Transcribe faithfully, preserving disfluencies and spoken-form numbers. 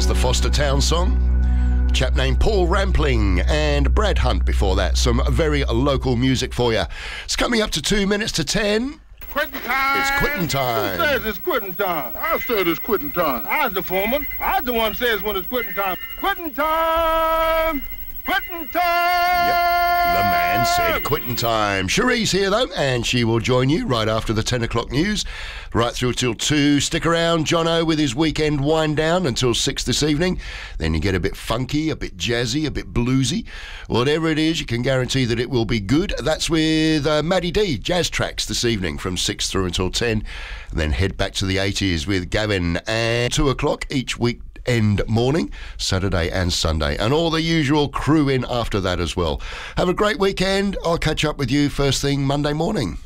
was the Foster Town song. A chap named Paul Rampling and Brad Hunt before that. Some very local music for you. It's coming up to two minutes to ten. Quitting time. It's quitting time. Who says it's quitting time? I said it's quitting time. I was the foreman. I was the one who says when it's quitting time. Quitting time. Quitting time. Yep. The man said quitting time. Cherie's here though, and she will join you right after the ten o'clock news, right through till two. Stick around, Jono, with his weekend wind down until six this evening. Then you get a bit funky, a bit jazzy, a bit bluesy. Whatever it is, you can guarantee that it will be good. That's with uh, Maddie D, Jazz Tracks this evening from six through until ten. And then head back to the eighties with Gavin at two o'clock each week. End morning, Saturday and Sunday, and all the usual crew in after that as well. Have a great weekend. I'll catch up with you first thing Monday morning.